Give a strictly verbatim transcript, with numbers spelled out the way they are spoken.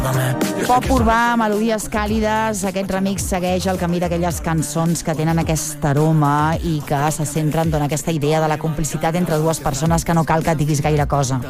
Pop urbà, melodies càlides, aquest remix segueix el camí d'aquelles cançons que tenen aquest aroma i que se centren en aquesta idea de la complicitat entre dues persones que no cal que et diguis gaire cosa.